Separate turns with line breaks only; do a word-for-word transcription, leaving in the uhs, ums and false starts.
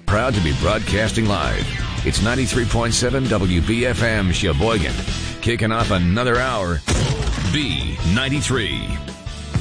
Proud to be broadcasting live. It's ninety-three point seven W B F M Sheboygan. Kicking off another hour. B ninety-three.